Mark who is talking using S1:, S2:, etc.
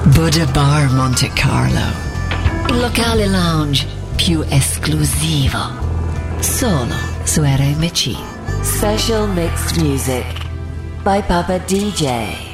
S1: Buddha Bar Monte Carlo, il locale lounge più esclusivo, solo su RMC.
S2: Special Mixed Music by Papa DJ.